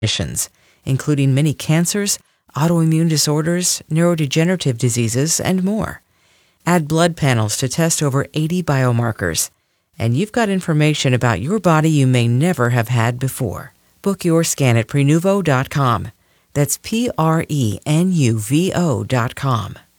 conditions, including many cancers, autoimmune disorders, neurodegenerative diseases, and more. Add blood panels to test over 80 biomarkers, and you've got information about your body you may never have had before. Book your scan at Prenuvo.com. That's Prenuvo.com.